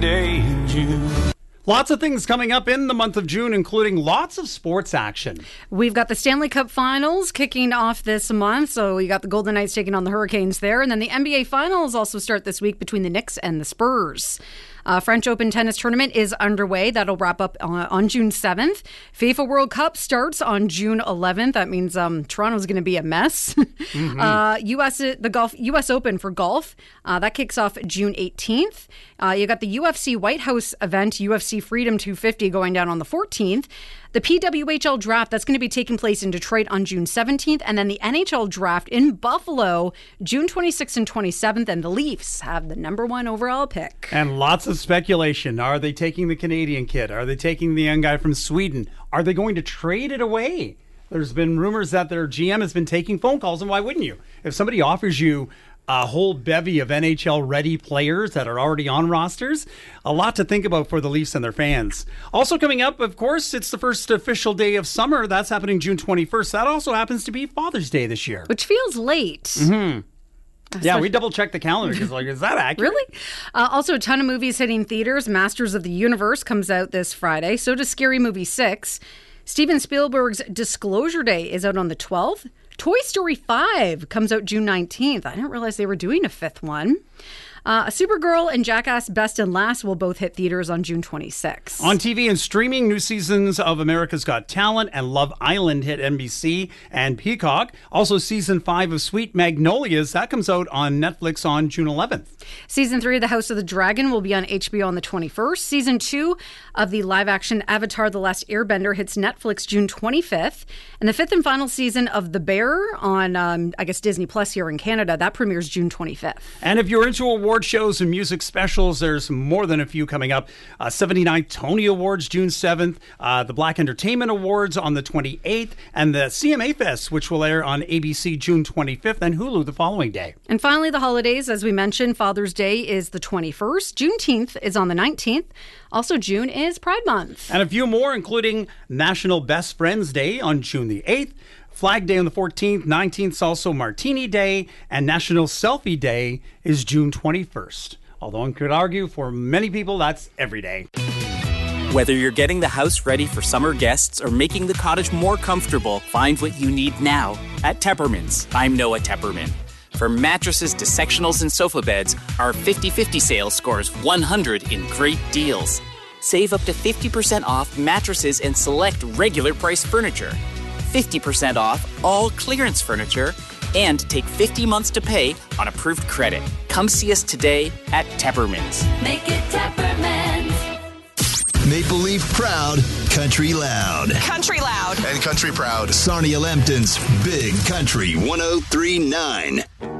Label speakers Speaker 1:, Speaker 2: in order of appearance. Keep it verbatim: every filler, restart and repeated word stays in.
Speaker 1: day in June.
Speaker 2: Lots of things coming up in the month of June, including lots of sports action.
Speaker 3: We've got the Stanley Cup Finals kicking off this month, so you got the Golden Knights taking on the Hurricanes there, and then the N B A Finals also start this week between the Knicks and the Spurs. Uh, French Open tennis tournament is underway. That'll wrap up on, on June seventh. FIFA World Cup starts on June eleventh. That means um, Toronto's going to be a mess. Mm-hmm. uh, U S the golf U S Open for golf uh, that kicks off June eighteenth. Uh, you got the U F C White House event, U F C Freedom two fifty, going down on the fourteenth. The P W H L draft, that's going to be taking place in Detroit on June seventeenth. And then the N H L draft in Buffalo, June twenty-sixth and twenty-seventh. And the Leafs have the number one overall pick.
Speaker 2: And lots of speculation. Are they taking the Canadian kid? Are they taking the young guy from Sweden? Are they going to trade it away? There's been rumors that their G M has been taking phone calls. And why wouldn't you? If somebody offers you a whole bevy of N H L-ready players that are already on rosters, a lot to think about for the Leafs and their fans. Also coming up, of course, it's the first official day of summer. That's happening June twenty-first. That also happens to be Father's Day this year.
Speaker 3: Which feels late.
Speaker 2: Mm-hmm. Yeah, we double-checked the calendar because, like, is that accurate?
Speaker 3: Really? Uh, also, a ton of movies hitting theaters. Masters of the Universe comes out this Friday. So does Scary Movie six. Steven Spielberg's Disclosure Day is out on the twelfth. Toy Story five comes out June nineteenth. I didn't realize they were doing a fifth one. Uh, Supergirl and Jackass Best and Last will both hit theaters on June twenty-sixth.
Speaker 2: On T V and streaming, new seasons of America's Got Talent and Love Island hit N B C and Peacock. Also, season five of Sweet Magnolias, that comes out on Netflix on June eleventh.
Speaker 3: Season three of The House of the Dragon will be on H B O on the twenty-first. Season two of the live-action Avatar: The Last Airbender hits Netflix June twenty-fifth. And the fifth and final season of The Bear on, um, I guess, Disney Plus here in Canada, that premieres June twenty-fifth.
Speaker 2: And if you're into awards, Award shows and music specials, there's more than a few coming up. Uh, seventy-ninth Tony Awards June seventh, uh, the Black Entertainment Awards on the twenty-eighth, and the C M A Fest, which will air on A B C June twenty-fifth and Hulu the following day.
Speaker 3: And finally, the holidays, as we mentioned, Father's Day is the twenty-first. Juneteenth is on the nineteenth. Also, June is Pride Month.
Speaker 2: And a few more, including National Best Friends Day on June the eighth. Flag Day on the fourteenth, nineteenth is also Martini Day, and National Selfie Day is June twenty-first. Although one could argue for many people that's every day.
Speaker 4: Whether you're getting the house ready for summer guests or making the cottage more comfortable, find what you need now at Tepperman's. I'm Noah Tepperman. From mattresses to sectionals and sofa beds, our fifty-fifty sale scores one hundred in great deals. Save up to fifty percent off mattresses and select regular price furniture. fifty percent off all clearance furniture, and take fifty months to pay on approved credit. Come see us today at Tepperman's.
Speaker 5: Make it Tepperman's.
Speaker 6: Maple Leaf Proud, Country Loud.
Speaker 7: Country Loud.
Speaker 6: And Country Proud. Sarnia Lambton's Big Country one oh three point nine.